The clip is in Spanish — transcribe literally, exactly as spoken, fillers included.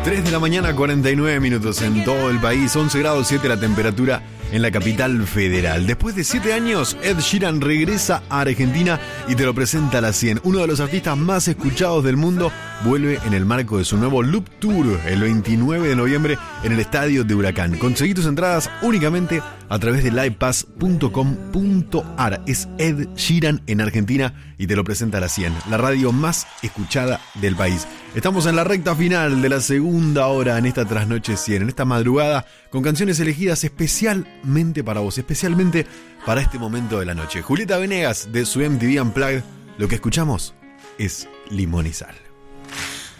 tres de la mañana, cuarenta y nueve minutos en todo el país, once grados siete la temperatura en la capital federal. Después de siete años, Ed Sheeran regresa a Argentina y te lo presenta a las cien. Uno de los artistas más escuchados del mundo vuelve en el marco de su nuevo Loop Tour el veintinueve de noviembre en el Estadio de Huracán. Conseguí tus entradas únicamente a través de live pass punto com punto a r. Es Ed Sheeran en Argentina y te lo presenta a las cien, la radio más escuchada del país. Estamos en la recta final de la segunda hora en esta Trasnoche cien, en esta madrugada, con canciones elegidas especialmente para vos, especialmente para este momento de la noche. Julieta Venegas de su M T V Unplugged, lo que escuchamos es Limón y Sal.